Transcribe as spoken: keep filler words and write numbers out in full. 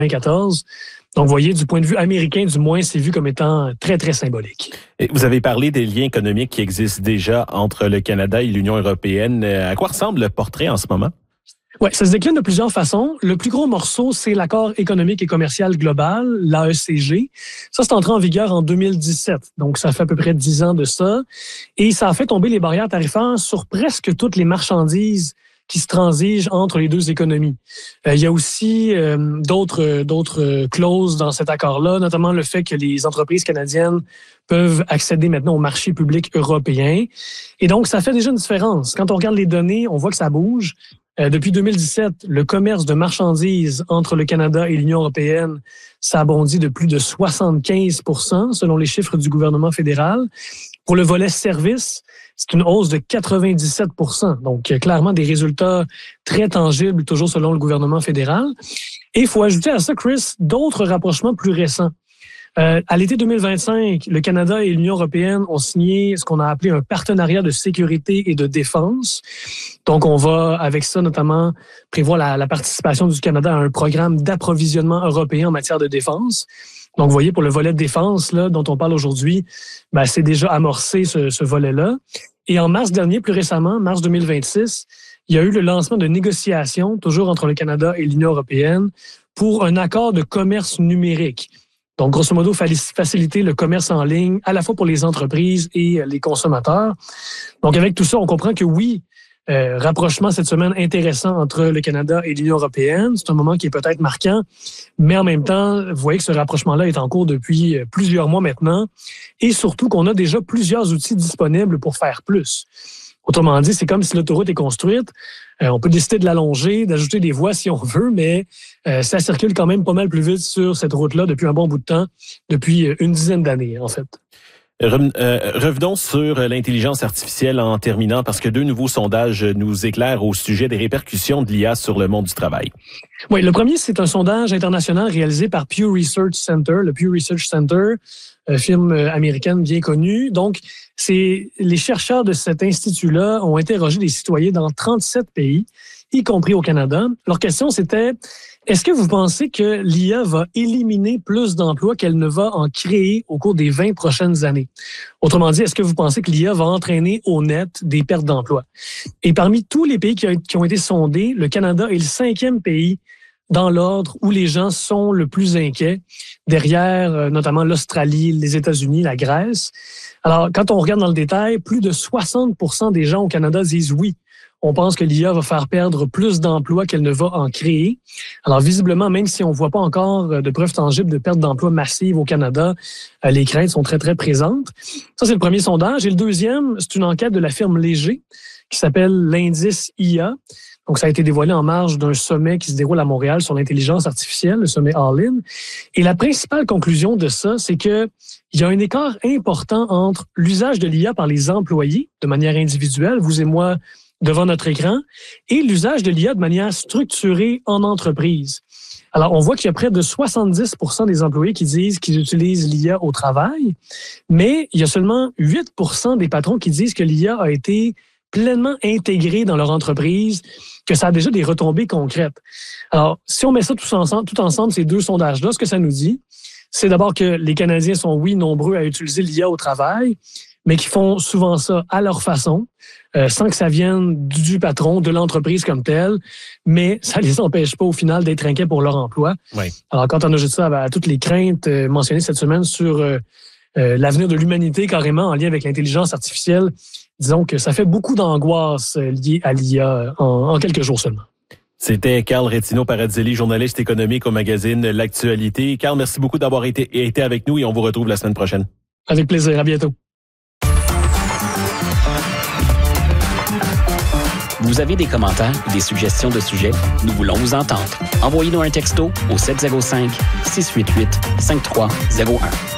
quatre-vingt-quatorze. Donc, vous voyez, du point de vue américain, du moins, c'est vu comme étant très, très symbolique. Et vous avez parlé des liens économiques qui existent déjà entre le Canada et l'Union européenne. À quoi ressemble le portrait en ce moment? Oui, ça se décline de plusieurs façons. Le plus gros morceau, c'est l'accord économique et commercial global, l'A E C G. Ça, c'est entré en vigueur en deux mille dix-sept. Donc, ça fait à peu près dix ans de ça. Et ça a fait tomber les barrières tarifaires sur presque toutes les marchandises qui se transigent entre les deux économies. Euh, il y a aussi euh, d'autres, d'autres clauses dans cet accord-là, notamment le fait que les entreprises canadiennes peuvent accéder maintenant au marché public européen. Et donc, ça fait déjà une différence. Quand on regarde les données, on voit que ça bouge. Euh, depuis deux mille dix-sept, le commerce de marchandises entre le Canada et l'Union européenne, ça a bondi de plus de soixante-quinze pour cent selon les chiffres du gouvernement fédéral. Pour le volet services, c'est une hausse de quatre-vingt-dix-sept pour cent. Donc, clairement, des résultats très tangibles, toujours selon le gouvernement fédéral. Et il faut ajouter à ça, Chris, d'autres rapprochements plus récents. Euh, à l'été deux mille vingt-cinq, le Canada et l'Union européenne ont signé ce qu'on a appelé un partenariat de sécurité et de défense. Donc, on va, avec ça, notamment, prévoir la, la participation du Canada à un programme d'approvisionnement européen en matière de défense. Donc, vous voyez, pour le volet de défense là, dont on parle aujourd'hui, ben, c'est déjà amorcé ce, ce volet-là. Et en mars dernier, plus récemment, mars deux mille vingt-six, il y a eu le lancement de négociations, toujours entre le Canada et l'Union européenne, pour un accord de commerce numérique. Donc, grosso modo, faciliter le commerce en ligne, à la fois pour les entreprises et les consommateurs. Donc, avec tout ça, on comprend que oui, euh, rapprochement cette semaine intéressant entre le Canada et l'Union européenne. C'est un moment qui est peut-être marquant, mais en même temps, vous voyez que ce rapprochement-là est en cours depuis plusieurs mois maintenant et surtout qu'on a déjà plusieurs outils disponibles pour faire plus. Autrement dit, c'est comme si l'autoroute est construite. Euh, on peut décider de l'allonger, d'ajouter des voies si on veut, mais euh, ça circule quand même pas mal plus vite sur cette route-là depuis un bon bout de temps, depuis une dizaine d'années, en fait. Revenons sur l'intelligence artificielle en terminant, parce que deux nouveaux sondages nous éclairent au sujet des répercussions de l'I A sur le monde du travail. Oui, le premier, c'est un sondage international réalisé par Pew Research Center, le Pew Research Center, firme américaine bien connue. Donc, c'est les chercheurs de cet institut-là ont interrogé des citoyens dans trente-sept pays, y compris au Canada. Leur question, c'était: est-ce que vous pensez que l'I A va éliminer plus d'emplois qu'elle ne va en créer au cours des vingt prochaines années? Autrement dit, est-ce que vous pensez que l'I A va entraîner au net des pertes d'emplois? Et parmi tous les pays qui ont été sondés, le Canada est le cinquième pays dans l'ordre où les gens sont le plus inquiets, derrière euh, notamment l'Australie, les États-Unis, la Grèce. Alors, quand on regarde dans le détail, plus de soixante pour cent des gens au Canada disent oui. On pense que l'I A va faire perdre plus d'emplois qu'elle ne va en créer. Alors, visiblement, même si on ne voit pas encore de preuves tangibles de perte d'emplois massive au Canada, les craintes sont très, très présentes. Ça, c'est le premier sondage. Et le deuxième, c'est une enquête de la firme Léger qui s'appelle l'indice I A. Donc, ça a été dévoilé en marge d'un sommet qui se déroule à Montréal sur l'intelligence artificielle, le sommet All-In. Et la principale conclusion de ça, c'est que il y a un écart important entre l'usage de l'I A par les employés de manière individuelle, vous et moi, devant notre écran, et l'usage de l'I A de manière structurée en entreprise. Alors, on voit qu'il y a près de soixante-dix pour cent des employés qui disent qu'ils utilisent l'I A au travail, mais il y a seulement huit pour cent des patrons qui disent que l'I A a été pleinement intégrée dans leur entreprise, que ça a déjà des retombées concrètes. Alors, si on met ça tout ensemble, tout ensemble, ces deux sondages-là, ce que ça nous dit, c'est d'abord que les Canadiens sont, oui, nombreux à utiliser l'I A au travail, mais qui font souvent ça à leur façon, euh, sans que ça vienne du patron, de l'entreprise comme telle, mais ça les empêche pas au final d'être inquiets pour leur emploi. Oui. Alors, quand on ajoute ça à, à toutes les craintes euh, mentionnées cette semaine sur euh, euh, l'avenir de l'humanité carrément en lien avec l'intelligence artificielle, disons que ça fait beaucoup d'angoisse euh, liée à l'I A en, en quelques jours seulement. C'était Carl Retino-Paradzelli, journaliste économique au magazine L'Actualité. Carl, merci beaucoup d'avoir été, été avec nous et on vous retrouve la semaine prochaine. Avec plaisir. À bientôt. Vous avez des commentaires ou des suggestions de sujets? Nous voulons vous entendre. Envoyez-nous un texto au sept zéro cinq, six huit huit, cinq trois zéro un.